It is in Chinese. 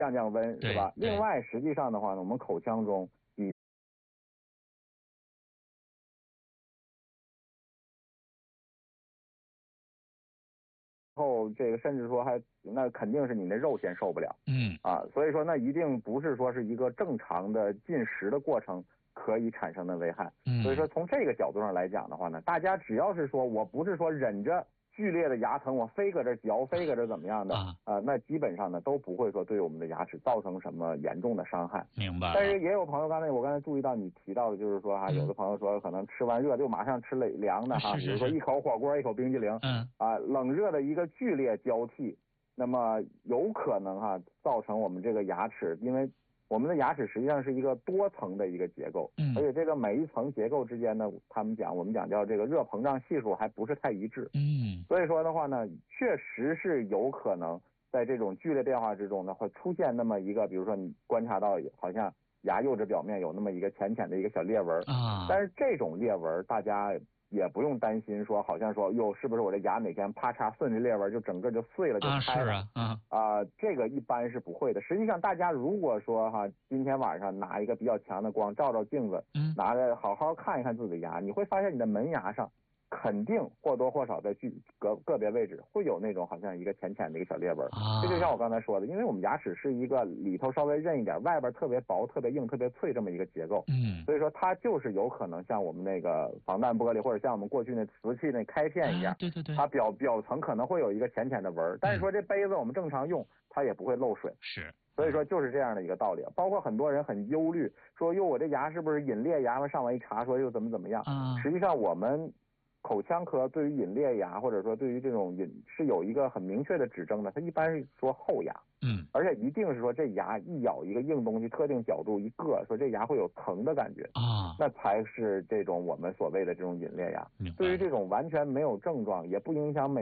降降温，是吧？另外，实际上的话呢，我们口腔中后这个甚至说那肯定是你那肉先受不了，所以说那一定不是说是一个正常的进食的过程可以产生的危害，所以说从这个角度上来讲的话呢，大家只要是说我不是说忍着剧烈的牙疼，我非搁这嚼，非搁这怎么样的那基本上呢都不会说对我们的牙齿造成什么严重的伤害。 明白了。 但是也有朋友我刚才注意到你提到的，就是说有的朋友说可能吃完热就马上吃凉的比如说一口火锅一口冰激凌，冷热的一个剧烈交替，那么有可能造成我们这个牙齿，因为我们的牙齿实际上是一个多层的一个结构，而且这个每一层结构之间呢，我们讲叫这个热膨胀系数还不是太一致，所以说的话呢，确实是有可能在这种剧烈变化之中呢，会出现那么一个，比如说你观察到好像牙釉质表面有那么一个浅浅的一个小裂纹但是这种裂纹大家也不用担心说好像说是不是我这牙哪天啪嚓顺着裂纹就整个就碎了就开了这个一般是不会的。实际上大家如果说今天晚上拿一个比较强的光照照镜子，拿着好好看一看自己的牙，你会发现你的门牙上肯定或多或少在个别位置会有那种好像一个浅浅的一个小裂纹这就像我刚才说的，因为我们牙齿是一个里头稍微韧一点，外边特别薄特别硬特别脆这么一个结构，所以说它就是有可能像我们那个防弹玻璃或者像我们过去那瓷器那开片一样， 对， 它表层可能会有一个浅浅的纹，但是说这杯子我们正常用它也不会漏水，所以说就是这样的一个道理。包括很多人很忧虑说我这牙是不是隐裂牙，上网一查说又怎么样实际上我们口腔科对于隐裂牙或者说对于这种是有一个很明确的指征的，它一般是说后牙，而且一定是说这牙一咬一个硬东西特定角度一硌，说这牙会有疼的感觉那才是这种我们所谓的这种隐裂牙。对于这种完全没有症状也不影响